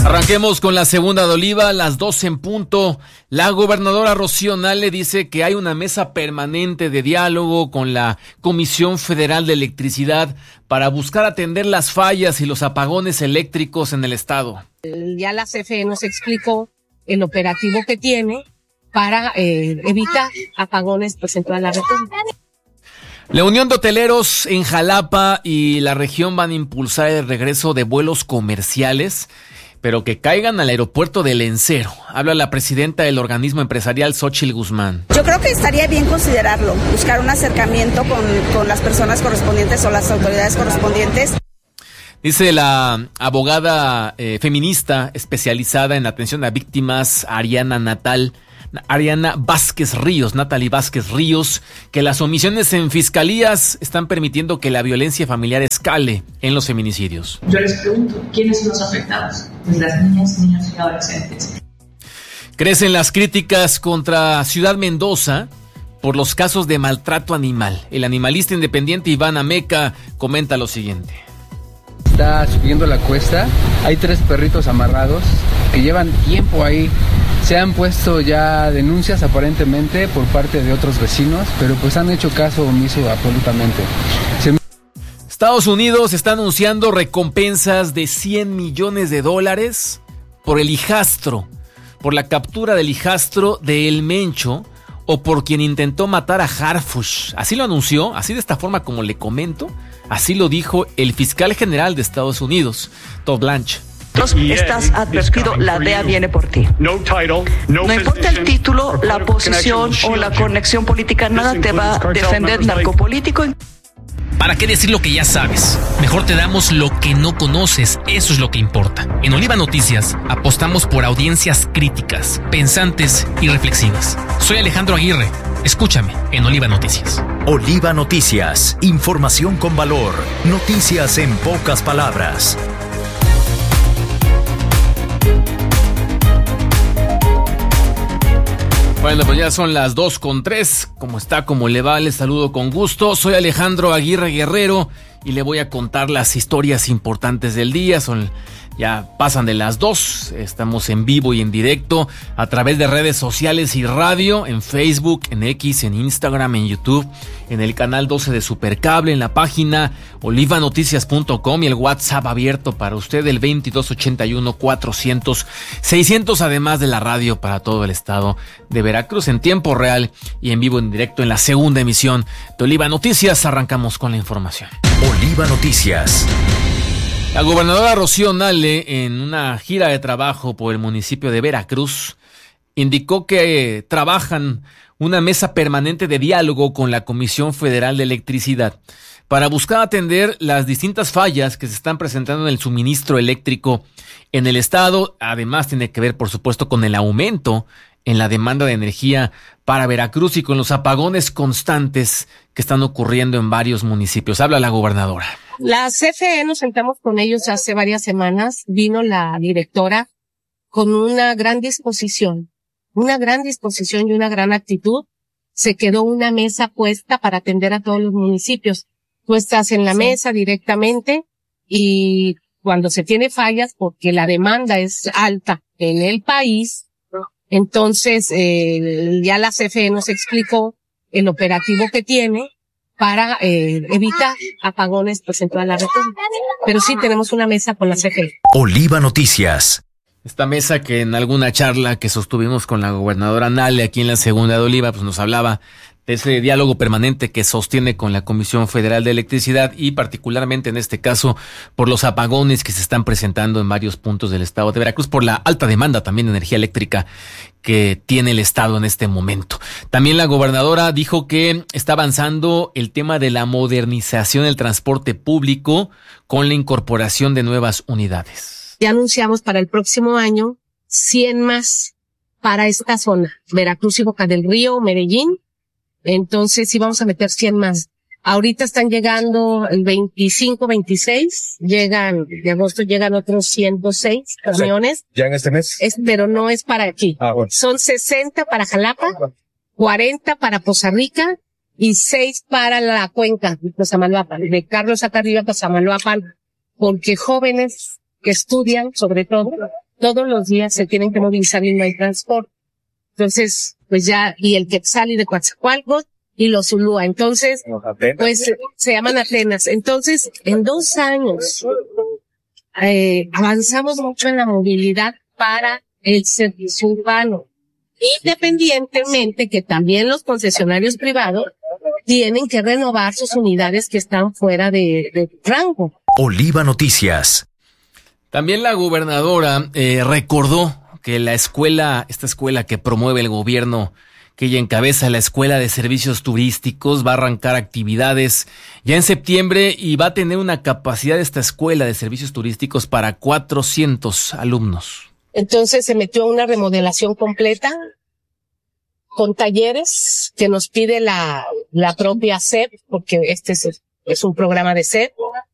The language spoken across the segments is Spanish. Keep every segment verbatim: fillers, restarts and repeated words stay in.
Arranquemos con la segunda de Oliva, las doce en punto. La gobernadora Rocío Nale dice que hay una mesa permanente de diálogo con la Comisión Federal de Electricidad para buscar atender las fallas y los apagones eléctricos en el estado. Ya la C F E nos explicó el operativo que tiene para eh, evitar apagones pues, en toda la República. La Unión de Hoteleros en Jalapa y la región van a impulsar el regreso de vuelos comerciales, pero que caigan al aeropuerto de Lencero. Habla la presidenta del organismo empresarial, Xóchitl Guzmán. Yo creo que estaría bien considerarlo, buscar un acercamiento con, con las personas correspondientes o las autoridades correspondientes. Dice la abogada eh, feminista especializada en atención a víctimas, Ariana Natal, Ariana Vázquez Ríos, Natalie Vázquez Ríos, que las omisiones en fiscalías están permitiendo que la violencia familiar escale en los feminicidios. Yo les pregunto, ¿quiénes son los afectados? Pues las niñas, niños y adolescentes. Crecen las críticas contra Ciudad Mendoza por los casos de maltrato animal. El animalista independiente Iván Ameca comenta lo siguiente. Está subiendo la cuesta, hay tres perritos amarrados que llevan tiempo ahí. Se han puesto ya denuncias aparentemente por parte de otros vecinos, pero pues han hecho caso omiso absolutamente. Se... Estados Unidos está anunciando recompensas de cien millones de dólares por el hijastro, por la captura del hijastro de El Mencho o por quien intentó matar a Harfush. Así lo anunció, así de esta forma como le comento, así lo dijo el fiscal general de Estados Unidos, Todd Blanche. Estás advertido, la D E A viene por ti. No importa el título, la posición o la conexión política, nada te va a defender narcopolítico. ¿Para qué decir lo que ya sabes? Mejor te damos lo que no conoces, eso es lo que importa. En Oliva Noticias apostamos por audiencias críticas, pensantes y reflexivas. Soy Alejandro Aguirre, escúchame en Oliva Noticias. Oliva Noticias, información con valor, noticias en pocas palabras. Bueno, pues ya son las dos con tres. ¿Cómo está? ¿Cómo le va? Les saludo con gusto. Soy Alejandro Aguirre Guerrero y le voy a contar las historias importantes del día. Son ya pasan de las dos. Estamos en vivo y en directo a través de redes sociales y radio, en Facebook, en X, en Instagram, en YouTube, en el canal doce de Supercable, en la página oliva noticias punto com y el WhatsApp abierto para usted, el veintidós ochenta y uno cuatrocientos seiscientos, además de la radio para todo el estado de Veracruz en tiempo real y en vivo en directo en la segunda emisión de Oliva Noticias. Arrancamos con la información. Oliva Noticias. La gobernadora Rocío Nale, en una gira de trabajo por el municipio de Veracruz, indicó que eh, trabajan una mesa permanente de diálogo con la Comisión Federal de Electricidad para buscar atender las distintas fallas que se están presentando en el suministro eléctrico en el estado. Además, tiene que ver, por supuesto, con el aumento en la demanda de energía para Veracruz y con los apagones constantes que están ocurriendo en varios municipios. Habla la gobernadora. La C F E nos sentamos con ellos hace varias semanas. Vino la directora con una gran disposición, una gran disposición y una gran actitud. Se quedó una mesa puesta para atender a todos los municipios. Tú estás en la sí. mesa directamente y cuando se tiene fallas, porque la demanda es alta en el país, entonces eh, ya la C F E nos explicó el operativo que tiene para eh, evitar apagones pues, en toda la República. Pero sí tenemos una mesa con la C F E. Oliva Noticias. Esta mesa que en alguna charla que sostuvimos con la gobernadora Nale aquí en la segunda de Oliva, pues nos hablaba de ese diálogo permanente que sostiene con la Comisión Federal de Electricidad y particularmente en este caso por los apagones que se están presentando en varios puntos del estado de Veracruz, por la alta demanda también de energía eléctrica que tiene el estado en este momento. También la gobernadora dijo que está avanzando el tema de la modernización del transporte público con la incorporación de nuevas unidades. Ya anunciamos para el próximo año cien más para esta zona, Veracruz y Boca del Río, Medellín. Entonces sí vamos a meter cien más. Ahorita están llegando el veinticinco, veintiséis, llegan, de agosto llegan otros ciento seis camiones. ¿Ya en este mes? Es, pero no es para aquí. Ah, bueno. Son sesenta para Jalapa, cuarenta para Poza Rica y seis para la cuenca de Cosamaloapan, de Carlos acá arriba a Cosamaloapan, porque jóvenes que estudian, sobre todo, todos los días se tienen que movilizar y no hay transporte. Entonces, pues ya, y el Quetzal y de Coatzacoalcos y los Ulúa. Entonces, pues se llaman Atenas. Entonces, en dos años, eh, avanzamos mucho en la movilidad para el servicio urbano. Independientemente que también los concesionarios privados tienen que renovar sus unidades que están fuera de, de rango. Oliva Noticias. También la gobernadora eh, recordó que la escuela, esta escuela que promueve el gobierno, que ella encabeza, la Escuela de Servicios Turísticos, va a arrancar actividades ya en septiembre y va a tener una capacidad de esta Escuela de Servicios Turísticos para cuatrocientos alumnos. Entonces se metió a una remodelación completa con talleres que nos pide la, la propia S E P, porque este es, es un programa de S E P.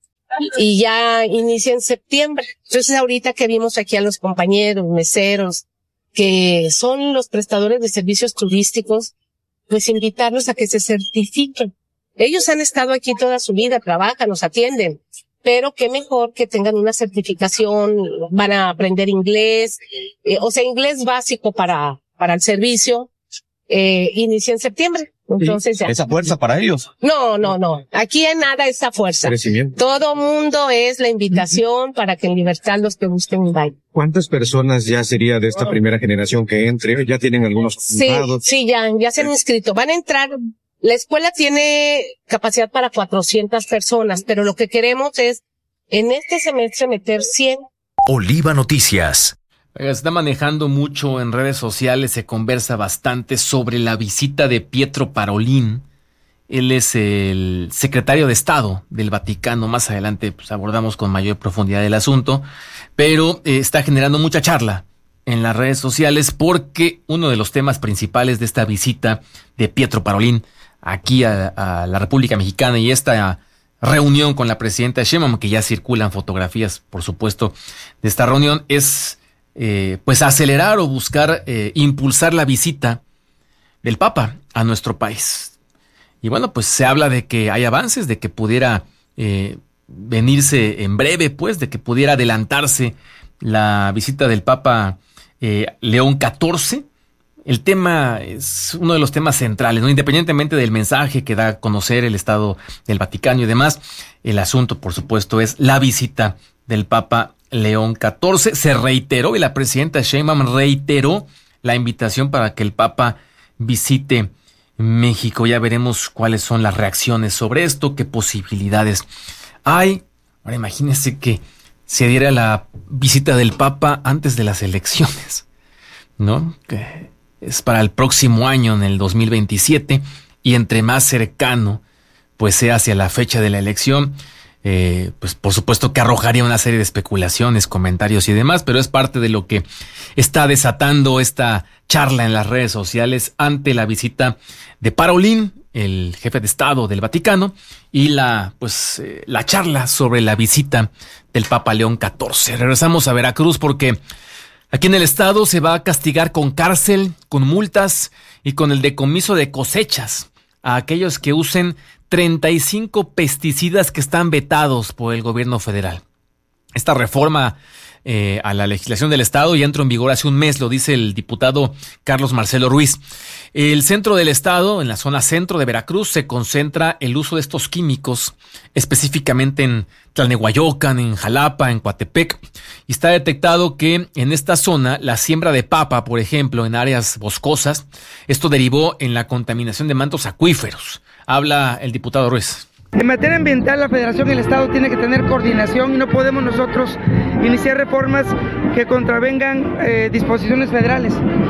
Y ya inicia en septiembre. Entonces ahorita que vimos aquí a los compañeros, meseros, que son los prestadores de servicios turísticos, pues invitarlos a que se certifiquen. Ellos han estado aquí toda su vida, trabajan, nos atienden, pero qué mejor que tengan una certificación, van a aprender inglés, eh, o sea, inglés básico para, para el servicio, eh, inicia en septiembre. Entonces ya. ¿Esa fuerza para ellos? No, no, no. Aquí en nada esa fuerza. Crecimiento. Todo mundo es la invitación para que en libertad los que gusten vayan. ¿Cuántas personas ya sería de esta primera generación que entre? ¿Ya tienen algunos apuntados? Sí, sí, ya, ya se han inscrito. Van a entrar, la escuela tiene capacidad para cuatrocientas personas, pero lo que queremos es en este semestre meter cien. Oliva Noticias. Se está manejando mucho en redes sociales, se conversa bastante sobre la visita de Pietro Parolin. Él es el secretario de Estado del Vaticano. Más adelante pues, abordamos con mayor profundidad el asunto, pero eh, está generando mucha charla en las redes sociales porque uno de los temas principales de esta visita de Pietro Parolin aquí a, a la República Mexicana y esta reunión con la presidenta Sheinbaum, que ya circulan fotografías, por supuesto, de esta reunión, es Eh, pues acelerar o buscar eh, impulsar la visita del Papa a nuestro país. Y bueno, pues se habla de que hay avances, de que pudiera eh, venirse en breve, pues, de que pudiera adelantarse la visita del Papa eh, León catorce. El tema es uno de los temas centrales, ¿no? Independientemente del mensaje que da a conocer el Estado del Vaticano y demás, el asunto, por supuesto, es la visita del Papa León catorce. Se reiteró y la presidenta Sheinbaum reiteró la invitación para que el Papa visite México. Ya veremos cuáles son las reacciones sobre esto, qué posibilidades hay. Ahora imagínense que se diera la visita del Papa antes de las elecciones, ¿no? Que es para el próximo año, en el dos mil veintisiete, y entre más cercano pues sea hacia la fecha de la elección, Eh, pues por supuesto que arrojaría una serie de especulaciones, comentarios y demás, pero es parte de lo que está desatando esta charla en las redes sociales ante la visita de Parolin, el jefe de Estado del Vaticano, y la pues eh, la charla sobre la visita del Papa León catorce. Regresamos a Veracruz porque aquí en el estado se va a castigar con cárcel, con multas y con el decomiso de cosechas a aquellos que usen treinta y cinco pesticidas que están vetados por el gobierno federal. Esta reforma eh, a la legislación del estado ya entró en vigor hace un mes, lo dice el diputado Carlos Marcelo Ruiz. El centro del estado, en la zona centro de Veracruz, se concentra el uso de estos químicos, específicamente en Tlalnehuayocan, en Jalapa, en Coatepec, y está detectado que en esta zona la siembra de papa, por ejemplo, en áreas boscosas, esto derivó en la contaminación de mantos acuíferos. Habla el diputado Ruiz. En materia ambiental, la Federación y el Estado tienen que tener coordinación y no podemos nosotros iniciar reformas que contravengan eh, disposiciones federales.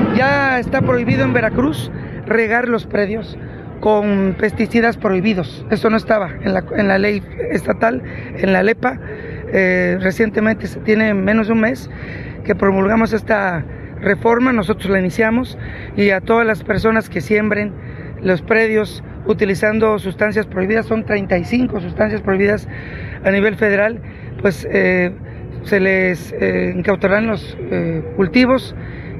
Ya está prohibido en Veracruz regar los predios con pesticidas prohibidos. Eso no estaba en la, en la ley estatal, en la LEPA. Eh, recientemente, tiene menos de un mes que promulgamos esta reforma, nosotros la iniciamos, y a todas las personas que siembren los predios utilizando sustancias prohibidas, son treinta y cinco sustancias prohibidas a nivel federal, pues eh, se les eh, incautarán los eh, cultivos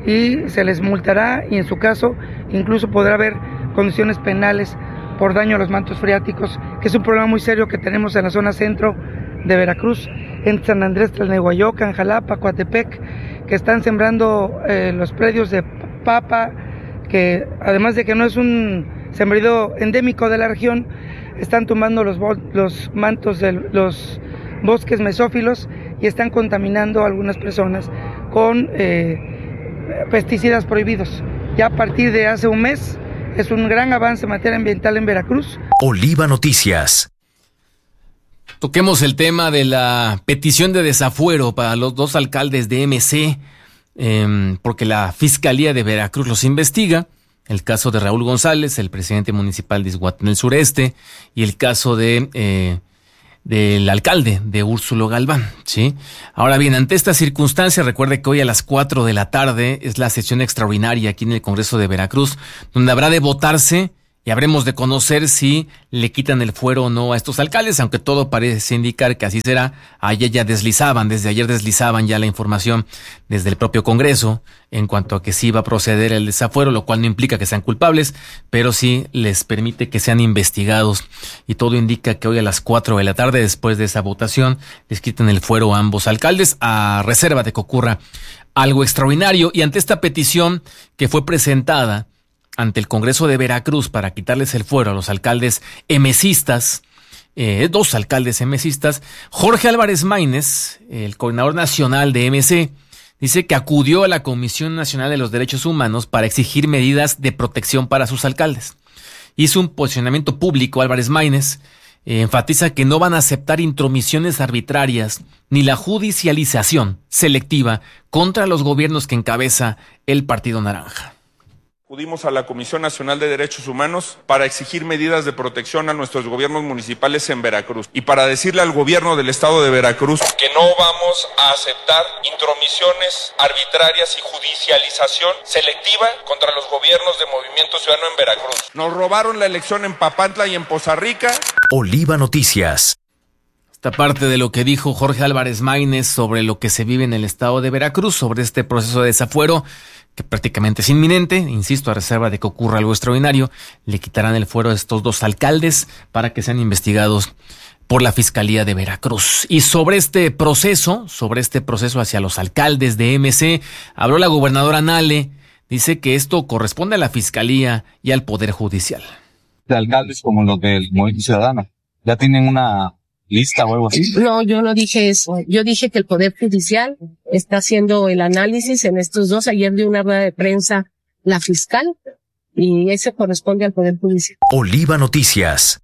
y se les multará, y en su caso incluso podrá haber condiciones penales por daño a los mantos freáticos, que es un problema muy serio que tenemos en la zona centro de Veracruz. en San Andrés Tlalnehuayocan, Jalapa, Coatepec, que están sembrando eh, los predios de papa, que además de que no es un sembrío endémico de la región, están tumbando los, los mantos de los bosques mesófilos y están contaminando a algunas personas con eh, pesticidas prohibidos. Ya a partir de hace un mes es un gran avance en materia ambiental en Veracruz. Oliva Noticias. Toquemos el tema de la petición de desafuero para los dos alcaldes de M C, eh, porque la Fiscalía de Veracruz los investiga. El caso de Raúl González, el presidente municipal de Ixhuatlán del Sureste, y el caso de eh, del alcalde de Úrsulo Galván, ¿sí? Ahora bien, ante esta circunstancia, recuerde que hoy a las cuatro de la tarde es la sesión extraordinaria aquí en el Congreso de Veracruz, donde habrá de votarse y habremos de conocer si le quitan el fuero o no a estos alcaldes, aunque todo parece indicar que así será. Ayer ya deslizaban, desde ayer deslizaban ya la información desde el propio Congreso en cuanto a que sí va a proceder el desafuero, lo cual no implica que sean culpables, pero sí les permite que sean investigados. Y todo indica que hoy a las cuatro de la tarde, después de esa votación, les quiten el fuero a ambos alcaldes, a reserva de que ocurra algo extraordinario. Y ante esta petición que fue presentada ante el Congreso de Veracruz para quitarles el fuero a los alcaldes emesistas, eh, dos alcaldes emesistas, Jorge Álvarez Maínez, el coordinador nacional de M C, dice que acudió a la Comisión Nacional de los Derechos Humanos para exigir medidas de protección para sus alcaldes. Hizo un posicionamiento público Álvarez Maínez, eh, enfatiza que no van a aceptar intromisiones arbitrarias ni la judicialización selectiva contra los gobiernos que encabeza el Partido Naranja. Acudimos a la Comisión Nacional de Derechos Humanos para exigir medidas de protección a nuestros gobiernos municipales en Veracruz y para decirle al gobierno del estado de Veracruz que no vamos a aceptar intromisiones arbitrarias y judicialización selectiva contra los gobiernos de Movimiento Ciudadano en Veracruz. Nos robaron la elección en Papantla y en Poza Rica. Oliva Noticias. Esta parte de lo que dijo Jorge Álvarez Maínez sobre lo que se vive en el estado de Veracruz, sobre este proceso de desafuero, que prácticamente es inminente, insisto, a reserva de que ocurra algo extraordinario, le quitarán el fuero a estos dos alcaldes para que sean investigados por la Fiscalía de Veracruz. Y sobre este proceso, sobre este proceso hacia los alcaldes de M C, habló la gobernadora Nale, dice que esto corresponde a la Fiscalía y al Poder Judicial. De alcaldes como los del Movimiento Ciudadano, ¿ya tienen una lista o algo así? No, yo no dije eso. Yo dije que el Poder Judicial está haciendo el análisis en estos dos. Ayer dio una rueda de prensa la fiscal y ese corresponde al Poder Judicial. Oliva Noticias.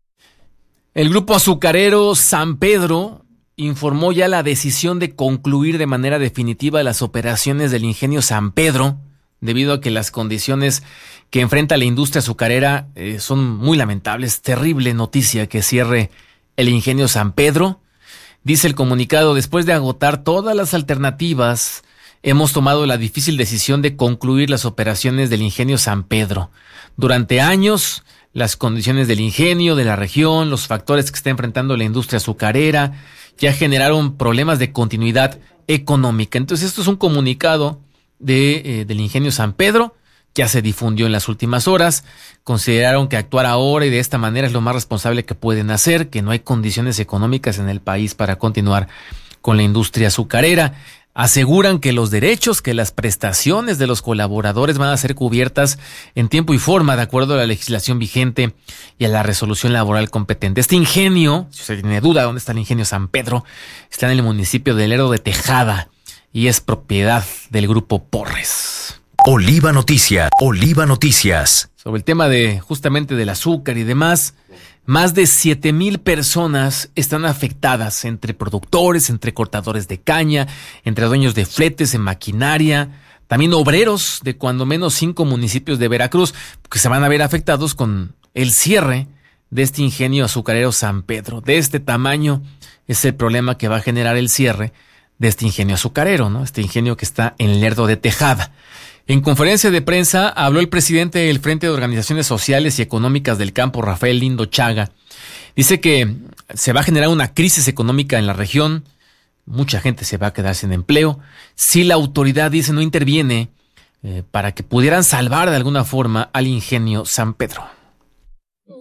El grupo azucarero San Pedro informó ya la decisión de concluir de manera definitiva las operaciones del ingenio San Pedro, debido a que las condiciones que enfrenta la industria azucarera eh, son muy lamentables. Terrible noticia que cierre el ingenio San Pedro. Dice el comunicado: después de agotar todas las alternativas, hemos tomado la difícil decisión de concluir las operaciones del ingenio San Pedro. Durante años, las condiciones del ingenio, de la región, los factores que está enfrentando la industria azucarera, ya generaron problemas de continuidad económica. Entonces, esto es un comunicado de, eh, del ingenio San Pedro, ya se difundió en las últimas horas. Consideraron que actuar ahora y de esta manera es lo más responsable que pueden hacer, que no hay condiciones económicas en el país para continuar con la industria azucarera. Aseguran que los derechos, que las prestaciones de los colaboradores van a ser cubiertas en tiempo y forma de acuerdo a la legislación vigente y a la resolución laboral competente. Este ingenio, si usted tiene duda de dónde está el ingenio San Pedro, está en el municipio de Lerdo de Tejada y es propiedad del grupo Porres. Oliva Noticias, Oliva Noticias. Sobre el tema de justamente del azúcar y demás, más de siete mil personas están afectadas, entre productores, entre cortadores de caña, entre dueños de fletes en maquinaria, también obreros de cuando menos cinco municipios de Veracruz, que se van a ver afectados con el cierre de este ingenio azucarero San Pedro. De este tamaño es el problema que va a generar el cierre de este ingenio azucarero, ¿no? Este ingenio que está en Lerdo de Tejada. En conferencia de prensa habló el presidente del Frente de Organizaciones Sociales y Económicas del Campo, Rafael Lindo Chaga. Dice que se va a generar una crisis económica en la región, mucha gente se va a quedar sin empleo, si la autoridad, dice, no interviene eh, para que pudieran salvar de alguna forma al ingenio San Pedro.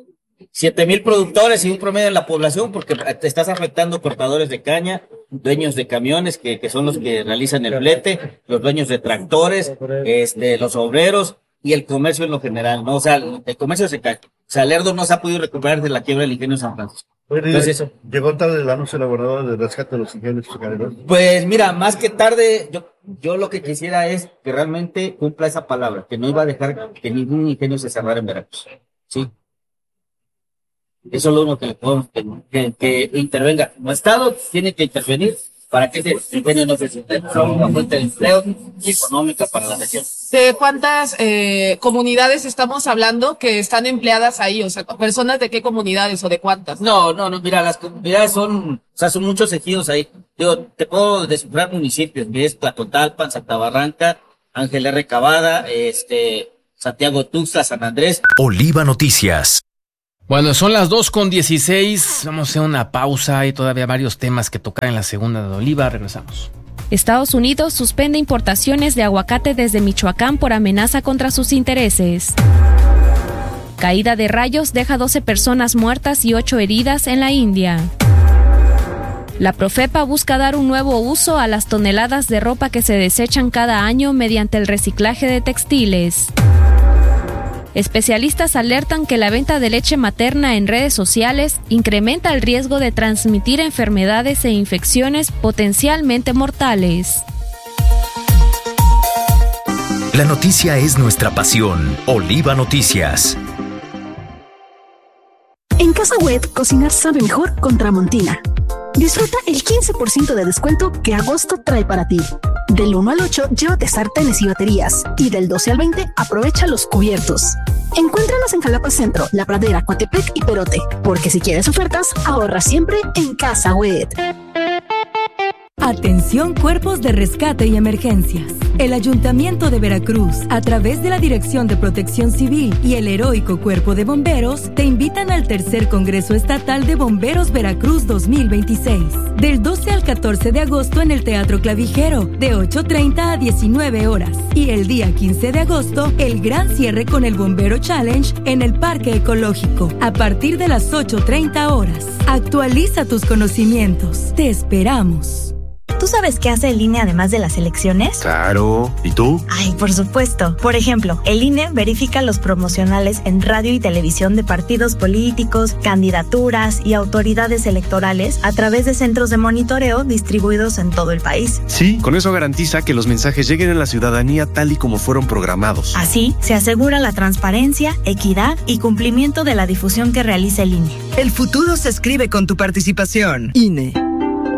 siete mil productores y un promedio en la población, porque te estás afectando cortadores de caña, dueños de camiones, que, que son los que realizan el flete, los dueños de tractores, este, los obreros y el comercio en lo general, ¿no? O sea, el comercio se cae. O sea, Lerdo no se ha podido recuperar de la quiebra del ingenio San Francisco. Entonces, ¿llegó tarde el anuncio de la gobernadora de rescate de los ingenios azucareros? Pues mira, más que tarde, yo, yo lo que quisiera es que realmente cumpla esa palabra, que no iba a dejar que ningún ingenio se cerrara en Veracruz. Sí. Eso es lo único que le podemos, que, que, que intervenga. Como Estado tiene que intervenir para que ese ingenio no se cierre. Es una fuente de empleo y económica para la región. ¿De cuántas eh, comunidades estamos hablando que están empleadas ahí? O sea, ¿personas de qué comunidades o de cuántas? No, no, no, mira, las comunidades son, o sea, son muchos ejidos ahí. Digo, te puedo descifrar municipios, que es Tlatotalpan, Santa Barranca, Ángel R. Cavada, este, Santiago Tuxtla, San Andrés. Oliva Noticias. Bueno, son las dos con dieciséis, vamos a hacer una pausa, hay todavía varios temas que tocar en la segunda de Oliva, regresamos. Estados Unidos suspende importaciones de aguacate desde Michoacán por amenaza contra sus intereses. Caída de rayos deja doce personas muertas y ocho heridas en la India. La Profepa busca dar un nuevo uso a las toneladas de ropa que se desechan cada año mediante el reciclaje de textiles. Especialistas alertan que la venta de leche materna en redes sociales incrementa el riesgo de transmitir enfermedades e infecciones potencialmente mortales. La noticia es nuestra pasión. Oliva Noticias. En Casa Wet, cocinar sabe mejor con Tramontina. Disfruta el quince por ciento de descuento que agosto trae para ti. Del uno al ocho, llévate sartenes y baterías. Y del doce al veinte, aprovecha los cubiertos. Encuéntranos en Jalapa Centro, La Pradera, Coatepec y Perote. Porque si quieres ofertas, ahorra siempre en Casa Wet. Atención cuerpos de rescate y emergencias. El Ayuntamiento de Veracruz, a través de la Dirección de Protección Civil y el Heroico Cuerpo de Bomberos, te invitan al tercer Congreso Estatal de Bomberos Veracruz dos mil veintiséis. Del doce al catorce de agosto en el Teatro Clavijero, de ocho treinta a diecinueve horas. Y el día quince de agosto, el gran cierre con el Bombero Challenge en el Parque Ecológico, a partir de las ocho treinta horas. Actualiza tus conocimientos. Te esperamos. ¿Tú sabes qué hace el I N E además de las elecciones? Claro. ¿Y tú? Ay, por supuesto. Por ejemplo, el I N E verifica los promocionales en radio y televisión de partidos políticos, candidaturas y autoridades electorales a través de centros de monitoreo distribuidos en todo el país. Sí, con eso garantiza que los mensajes lleguen a la ciudadanía tal y como fueron programados. Así, se asegura la transparencia, equidad y cumplimiento de la difusión que realiza el I N E. El futuro se escribe con tu participación. I N E.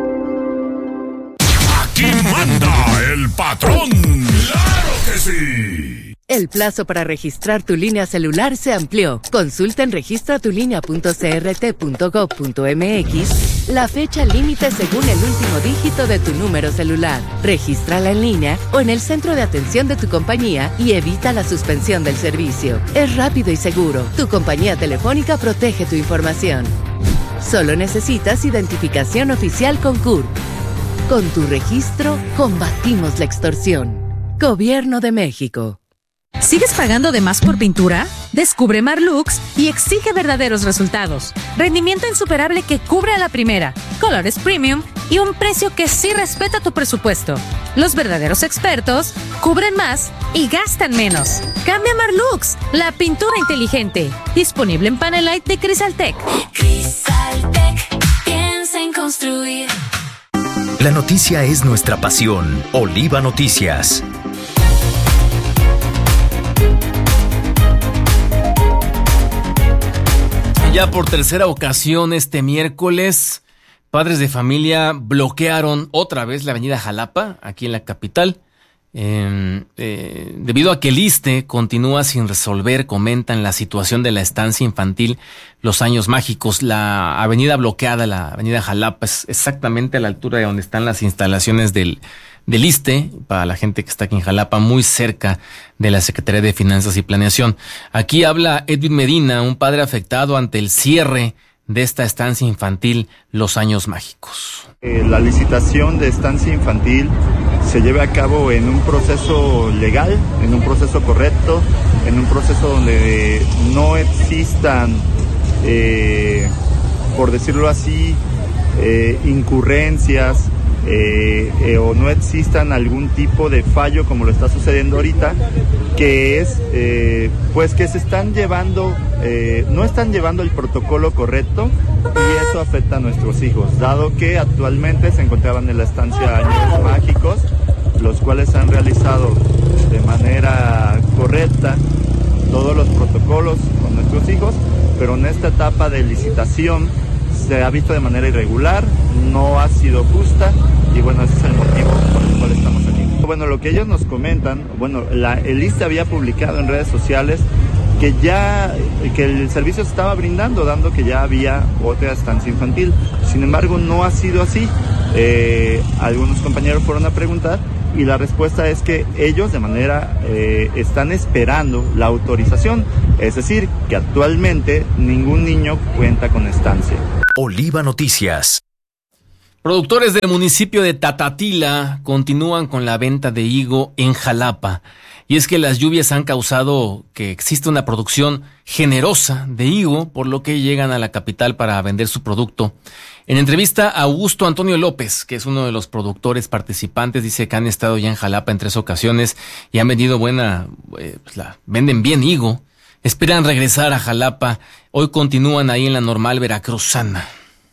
¡Aquí manda el patrón! ¡Claro que sí! El plazo para registrar tu línea celular se amplió. Consulta en registra tu línea punto c r t punto gov punto m x la fecha límite según el último dígito de tu número celular. Regístrala en línea o en el centro de atención de tu compañía y evita la suspensión del servicio. Es rápido y seguro. Tu compañía telefónica protege tu información. Solo necesitas identificación oficial con C U R P. Con tu registro, combatimos la extorsión. Gobierno de México. ¿Sigues pagando de más por pintura? Descubre Marlux y exige verdaderos resultados. Rendimiento insuperable que cubre a la primera, colores premium y un precio que sí respeta tu presupuesto. Los verdaderos expertos cubren más y gastan menos. Cambia Marlux, la pintura inteligente. Disponible en Panelite de Crisaltec. Crisaltec, piensa en construir. La noticia es nuestra pasión. Oliva Noticias. Ya por tercera ocasión este miércoles, padres de familia bloquearon otra vez la avenida Jalapa, aquí en la capital, eh, eh, debido a que el ISSSTE continúa sin resolver, comentan, la situación de la estancia infantil Los Años Mágicos. La avenida bloqueada, la avenida Jalapa, es exactamente a la altura de donde están las instalaciones del, del ISSSTE, para la gente que está aquí en Jalapa, muy cerca de la Secretaría de Finanzas y Planeación. Aquí habla Edwin Medina, un padre afectado ante el cierre de esta estancia infantil Los Años Mágicos. Eh, la licitación de estancia infantil se lleve a cabo en un proceso legal, en un proceso correcto, en un proceso donde no existan eh, por decirlo así, eh, incurrencias, Eh, eh, o no existan algún tipo de fallo como lo está sucediendo ahorita, que es eh, pues que se están llevando, eh, no están llevando el protocolo correcto, y eso afecta a nuestros hijos, dado que actualmente se encontraban en la estancia Años Mágicos, los cuales han realizado de manera correcta todos los protocolos con nuestros hijos, pero en esta etapa de licitación se ha visto de manera irregular, no ha sido justa, y bueno, ese es el motivo por el cual estamos aquí. Bueno, lo que ellos nos comentan, bueno, la, el I S S S T E había publicado en redes sociales que ya, que el servicio se estaba brindando, dando que ya había otra estancia infantil. Sin embargo, no ha sido así. Eh, algunos compañeros fueron a preguntar, y la respuesta es que ellos de manera eh, están esperando la autorización, es decir, que actualmente ningún niño cuenta con estancia. Oliva Noticias. Productores del municipio de Tatatila continúan con la venta de higo en Jalapa. Y es que las lluvias han causado que exista una producción generosa de higo, por lo que llegan a la capital para vender su producto. En entrevista a Augusto Antonio López, que es uno de los productores participantes, dice que han estado ya en Jalapa en tres ocasiones y han vendido buena, eh, pues la, venden bien higo. Esperan regresar a Jalapa. Hoy continúan ahí en la normal veracruzana.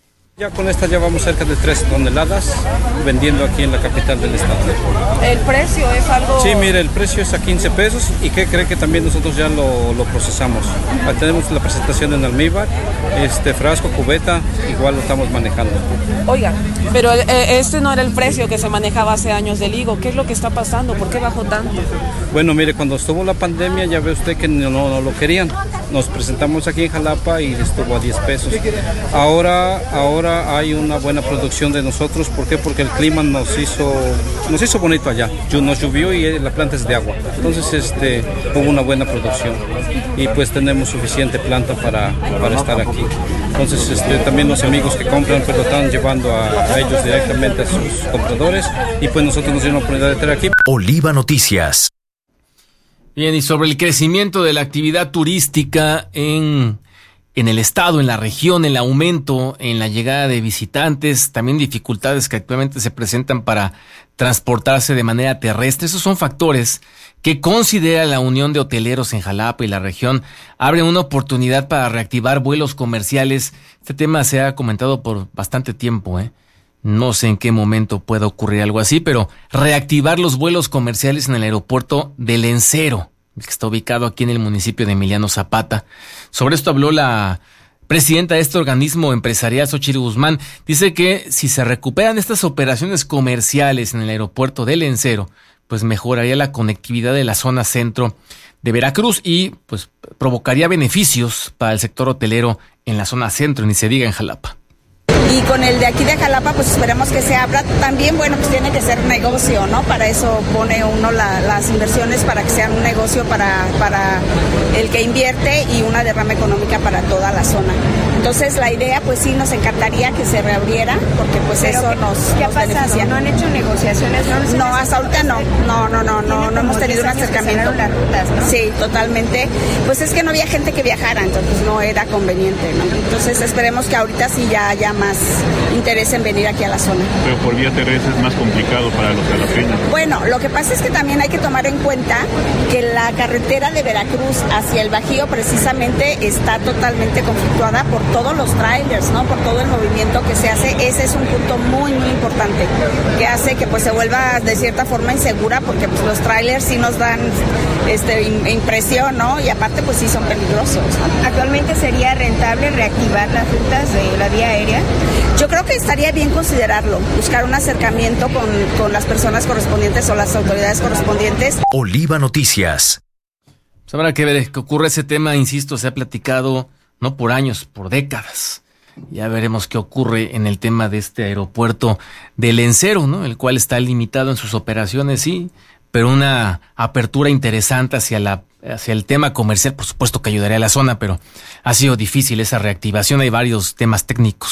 Ya con esta ya vamos cerca de tres toneladas vendiendo aquí en la capital del estado. ¿El precio es algo...? Sí, mire, el precio es a quince pesos. ¿Y qué cree que también nosotros ya lo, lo procesamos? Tenemos la presentación en almíbar, este frasco, cubeta, igual lo estamos manejando. Oiga, pero eh, este no era el precio que se manejaba hace años del higo. ¿Qué es lo que está pasando? ¿Por qué bajó tanto? Bueno, mire, cuando estuvo la pandemia ya ve usted que no, no lo querían. Nos presentamos aquí en Jalapa y estuvo a diez pesos. Ahora, ahora hay una buena producción de nosotros. ¿Por qué? Porque el clima nos hizo nos hizo bonito allá. Nos llovió y la planta es de agua. Entonces este, hubo una buena producción. Y pues tenemos suficiente planta para, para estar aquí. Entonces este, también los amigos que compran pues lo están llevando a, a ellos directamente a sus compradores. Y pues nosotros nos dieron la oportunidad de estar aquí. Oliva Noticias. Bien, y sobre el crecimiento de la actividad turística en, en el estado, en la región, el aumento en la llegada de visitantes, también dificultades que actualmente se presentan para transportarse de manera terrestre. Esos son factores que considera la Unión de Hoteleros en Jalapa y la región abren una oportunidad para reactivar vuelos comerciales. Este tema se ha comentado por bastante tiempo, ¿eh? No sé en qué momento pueda ocurrir algo así, pero reactivar los vuelos comerciales en el aeropuerto de Lencero, que está ubicado aquí en el municipio de Emiliano Zapata. Sobre esto habló la presidenta de este organismo empresarial, Xochitl Guzmán. Dice que si se recuperan estas operaciones comerciales en el aeropuerto de Lencero, pues mejoraría la conectividad de la zona centro de Veracruz y pues provocaría beneficios para el sector hotelero en la zona centro, ni se diga en Jalapa. Y con el de aquí de Jalapa, pues esperemos que se abra. También, bueno, pues tiene que ser negocio, ¿no? Para eso pone uno la, las inversiones, para que sean un negocio para, para el que invierte y una derrama económica para toda la zona. Entonces, la idea, pues sí, nos encantaría que se reabriera, porque pues Pero eso ¿qué, nos ¿qué nos ha pasado? beneficia. ¿No han hecho negociaciones? No, no hasta ahorita no. No, no, no, no, no hemos tenido un acercamiento. Las rutas, ¿no? Sí, totalmente. Pues es que no había gente que viajara, entonces no era conveniente, ¿no? Entonces, esperemos que ahorita sí ya haya más interés en venir aquí a la zona. Pero por vía terrestre es más complicado para los jalapeños. Bueno, lo que pasa es que también hay que tomar en cuenta que la carretera de Veracruz hacia el Bajío precisamente está totalmente conflictuada por todos los trailers, ¿no? Por todo el movimiento que se hace. Ese es un punto muy, muy importante que hace que pues se vuelva de cierta forma insegura, porque pues los trailers sí nos dan este impresión, ¿no? Y aparte pues sí son peligrosos, ¿no? ¿Actualmente sería rentable reactivar las rutas de la vía aérea? Yo creo que estaría bien considerarlo, buscar un acercamiento con, con las personas correspondientes o las autoridades correspondientes. Oliva Noticias. Pues habrá que ver qué ocurre ese tema, insisto, se ha platicado no por años, por décadas. Ya veremos qué ocurre en el tema de este aeropuerto de Lencero, ¿no? El cual está limitado en sus operaciones, sí, pero una apertura interesante hacia la hacia el tema comercial, por supuesto que ayudaría a la zona, pero ha sido difícil esa reactivación. Hay varios temas técnicos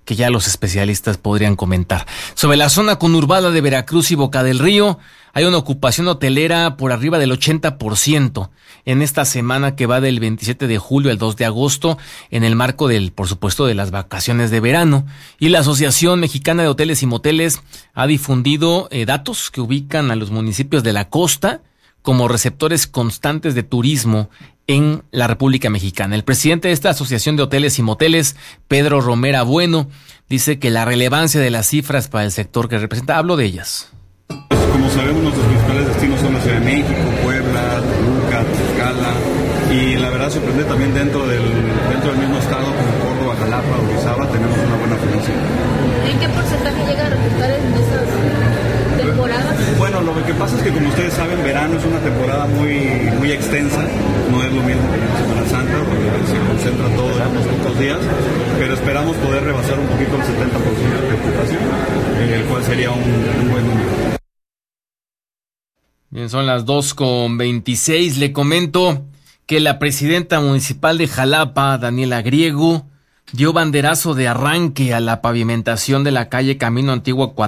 que ya los especialistas podrían comentar. Sobre la zona conurbada de Veracruz y Boca del Río, hay una ocupación hotelera por arriba del ochenta por ciento en esta semana que va del veintisiete de julio al dos de agosto, en el marco del, por supuesto, de las vacaciones de verano. Y la Asociación Mexicana de Hoteles y Moteles ha difundido eh, datos que ubican a los municipios de la costa como receptores constantes de turismo en la República Mexicana. El presidente de esta Asociación de Hoteles y Moteles, Pedro Romera Bueno, dice que la relevancia de las cifras para el sector que representa, hablo de ellas. Como sabemos, nuestros principales destinos son la Ciudad de México, Puebla, Toluca, Tlaxcala, y la verdad sorprende también dentro del, dentro del mismo estado como Córdoba, Jalapa, Orizaba, tenemos una buena afluencia. ¿En qué porcentaje llega a resultar en esas temporadas? Bueno, lo que pasa es que, como ustedes saben, verano es una temporada muy, muy extensa, no es lo mismo que la Semana Santa, donde se concentra todo en unos pocos días, pero esperamos poder rebasar un poquito el setenta por ciento de ocupación, el cual sería un, un buen número. Bien, son las dos con veintiséis. Le comento que la presidenta municipal de Jalapa, Daniela Griego, dio banderazo de arranque a la pavimentación de la calle Camino Antiguo